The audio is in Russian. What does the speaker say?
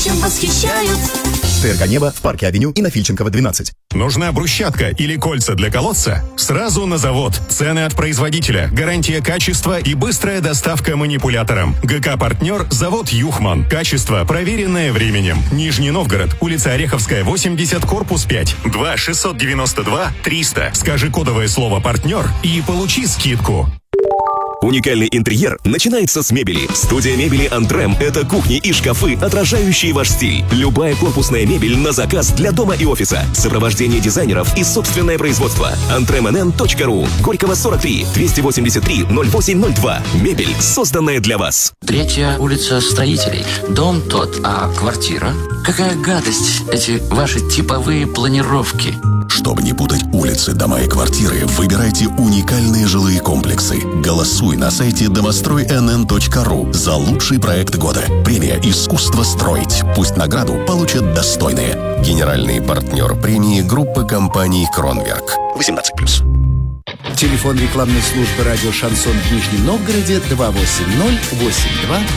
чем восхищают. ТРК «Небо» в парке Авеню и на Фильченкова, 12. Нужна брусчатка или кольца для колодца? Сразу на завод. Цены от производителя, гарантия качества и быстрая доставка манипулятором. ГК-партнер завод «Юхман». Качество, проверенное временем. Нижний Новгород, улица Ореховская, 80, корпус 5. 2-692-300. Скажи кодовое слово «партнер» и получи скидку. Уникальный интерьер начинается с мебели. Студия мебели «Антрем» — это кухни и шкафы, отражающие ваш стиль. Любая корпусная мебель на заказ для дома и офиса. Сопровождение дизайнеров и собственное производство. antremnn.ru. Горького, 43, 283-0802. Мебель, созданная для вас. 3-я улица Строителей. Дом тот, а квартира? Какая гадость, эти ваши типовые планировки. Чтобы не путать улицы, дома и квартиры, выбирайте уникальные жилые комплексы. Голосуй на сайте домостроynн.ру за лучший проект года. Премия «Искусство строить». Пусть награду получат достойные. Генеральный партнер премии — группа компаний «Кронверк». 18+. Телефон рекламной службы радио «Шансон» в Нижнем Новгороде 280-82